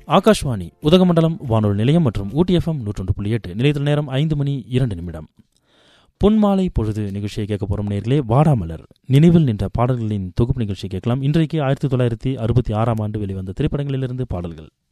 ஆகாஷ்வாணி உதகமண்டலம் வானொலி நிலையம் மற்றும் ஊட்டி FM 101.8 நிலையத்தில் நேரம் 5:02. பொன்மாலை பொழுது நிகழ்ச்சியை கேட்க போறோம் நேர்களே. வாடாமலர் நினைவில் நின்ற பாடல்களின் தொகுப்பு நிகழ்ச்சியை கேட்கலாம். இன்றைக்கு 1966 வெளிவந்த திரைப்படங்களிலிருந்து பாடல்கள்.